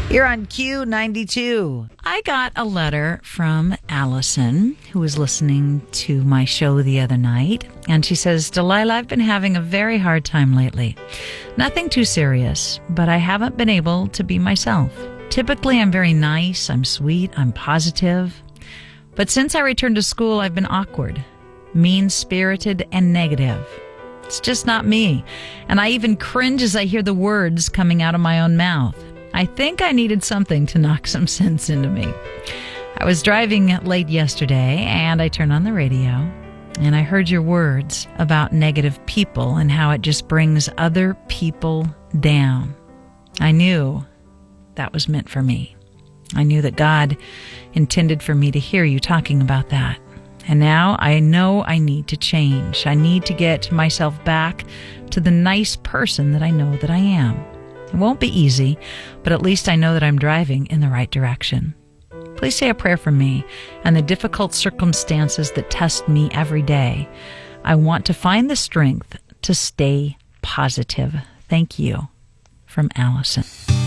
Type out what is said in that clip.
You're on Q92. I got a letter from Allison, who was listening to my show the other night, and she says, Delilah, I've been having a very hard time lately. Nothing too serious, but I haven't been able to be myself. Typically, I'm very nice, I'm sweet, I'm positive. But since I returned to school, I've been awkward, mean-spirited, and negative. It's just not me, and I even cringe as I hear the words coming out of my own mouth. I think I needed something to knock some sense into me. I was driving late yesterday, and I turned on the radio, and I heard your words about negative people and how it just brings other people down. I knew that was meant for me. I knew that God intended for me to hear you talking about that. And now I know I need to change. I need to get myself back to the nice person that I know that I am. It won't be easy, but at least I know that I'm driving in the right direction. Please say a prayer for me and the difficult circumstances that test me every day. I want to find the strength to stay positive. Thank you. From Allison.